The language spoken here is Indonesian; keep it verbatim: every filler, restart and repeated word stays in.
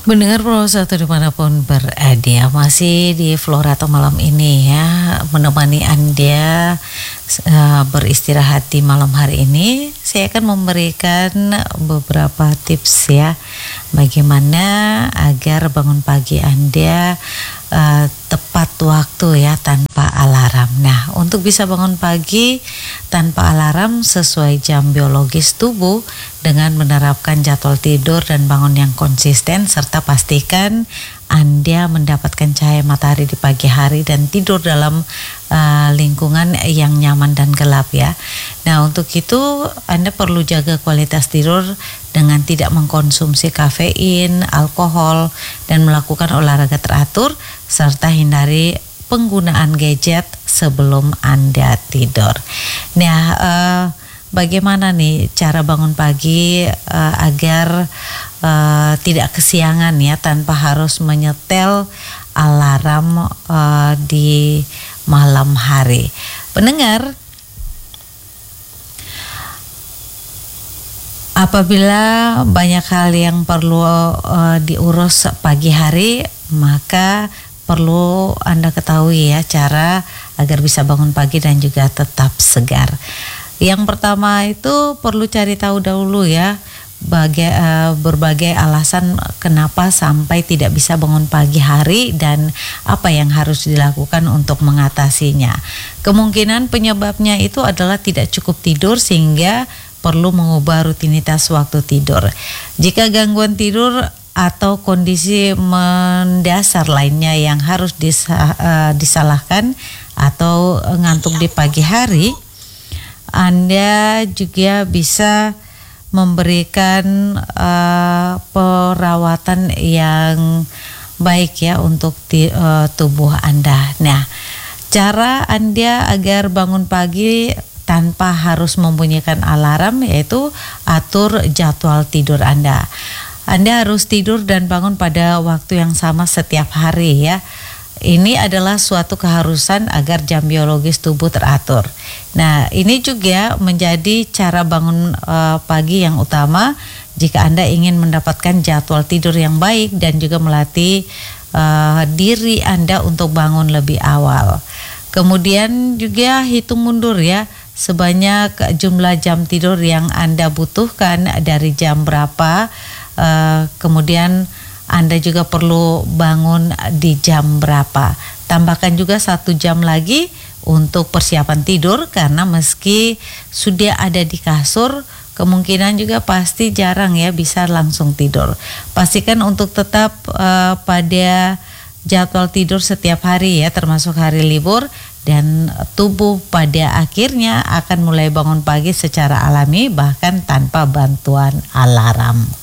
Mendengar Pro satu dimanapun berada, masih di Flora atau malam ini ya, menemani Anda uh, beristirahat di malam hari ini. Saya akan memberikan beberapa tips ya, bagaimana agar bangun pagi Anda uh, tepat waktu ya, tanpa alarm. Nah, untuk bisa bangun pagi tanpa alarm sesuai jam biologis tubuh dengan menerapkan jadwal tidur dan bangun yang konsisten, serta pastikan Anda mendapatkan cahaya matahari di pagi hari dan tidur dalam uh, lingkungan yang nyaman dan gelap ya. Nah, untuk itu Anda perlu jaga kualitas tidur dengan tidak mengkonsumsi kafein, alkohol, dan melakukan olahraga teratur, serta hindari penggunaan gadget sebelum Anda tidur. Nah, uh, bagaimana nih cara bangun pagi uh, agar uh, tidak kesiangan ya, tanpa harus menyetel alarm uh, di malam hari. Pendengar, apabila banyak hal yang perlu uh, diurus pagi hari, maka perlu Anda ketahui ya cara agar bisa bangun pagi dan juga tetap segar. Yang pertama itu perlu cari tahu dahulu ya, baga, uh, berbagai alasan kenapa sampai tidak bisa bangun pagi hari dan apa yang harus dilakukan untuk mengatasinya. Kemungkinan penyebabnya itu adalah tidak cukup tidur sehingga perlu mengubah rutinitas waktu tidur. Jika gangguan tidur atau kondisi mendasar lainnya yang harus disa, uh, disalahkan atau ngantuk di pagi hari, Anda juga bisa memberikan uh, perawatan yang baik ya untuk ti, uh, tubuh Anda. Nah, cara Anda agar bangun pagi tanpa harus membunyikan alarm yaitu atur jadwal tidur Anda. Anda harus tidur dan bangun pada waktu yang sama setiap hari ya. Ini adalah suatu keharusan agar jam biologis tubuh teratur. Nah, ini juga menjadi cara bangun uh, pagi yang utama jika Anda ingin mendapatkan jadwal tidur yang baik dan juga melatih uh, diri Anda untuk bangun lebih awal. Kemudian juga hitung mundur ya, sebanyak jumlah jam tidur yang Anda butuhkan dari jam berapa. Uh, kemudian Anda juga perlu bangun di jam berapa. Tambahkan juga satu jam lagi untuk persiapan tidur, karena meski sudah ada di kasur, kemungkinan juga pasti jarang ya bisa langsung tidur. Pastikan untuk tetap uh, pada jadwal tidur setiap hari ya, termasuk hari libur, dan tubuh pada akhirnya akan mulai bangun pagi secara alami bahkan tanpa bantuan alarm.